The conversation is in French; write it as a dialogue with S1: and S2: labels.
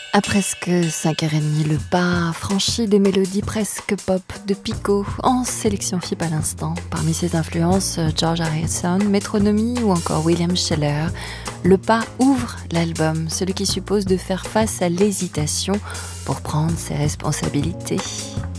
S1: À presque 5h30, le pas franchi des mélodies presque pop de Pico, en sélection FIP à l'instant. Parmi ses influences, George Harrison, Metronomy ou encore William Sheller. Le pas ouvre l'album, celui qui suppose de faire face à l'hésitation pour prendre ses responsabilités.